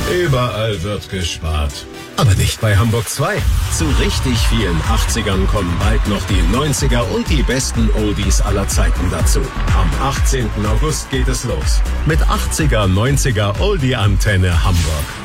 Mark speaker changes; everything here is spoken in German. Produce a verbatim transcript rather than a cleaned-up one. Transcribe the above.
Speaker 1: Überall wird gespart. Aber nicht bei Hamburg zwei. Zu richtig vielen achtzigern kommen bald noch die neunziger und die besten Oldies aller Zeiten dazu. Am achtzehnten August geht es los. Mit achtziger, neunziger Oldie-Antenne Hamburg.